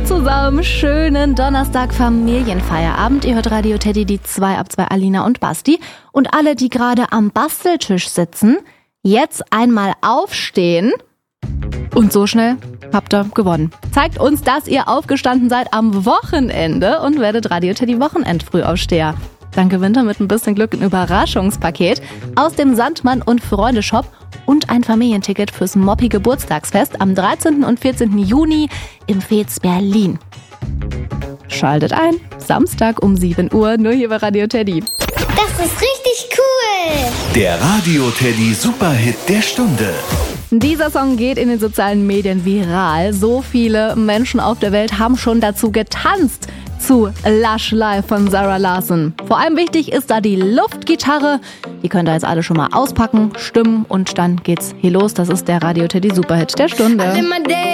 zusammen, schönen Donnerstag Familienfeierabend. Ihr hört Radio Teddy, die 2 ab 2 Alina und Basti. Und alle, die gerade am Basteltisch sitzen, jetzt einmal aufstehen. Und so schnell habt ihr gewonnen. Zeigt uns, dass ihr aufgestanden seid am Wochenende und werdet Radio Teddy Wochenendfrühaufsteher. Dann gewinnt ihr mit ein bisschen Glück ein Überraschungspaket aus dem Sandmann und Freunde Shop und ein Familienticket fürs Moppi Geburtstagsfest am 13. und 14. Juni im Veets Berlin. Schaltet ein, Samstag um 7 Uhr, nur hier bei Radio Teddy. Das ist richtig cool! Der Radio Teddy Superhit der Stunde. Dieser Song geht in den sozialen Medien viral. So viele Menschen auf der Welt haben schon dazu getanzt zu Lush Live von Zara Larsson. Vor allem wichtig ist da die Luftgitarre. Die könnt ihr jetzt alle schon mal auspacken, stimmen und dann geht's hier los. Das ist der Radio Teddy Superhit der Stunde.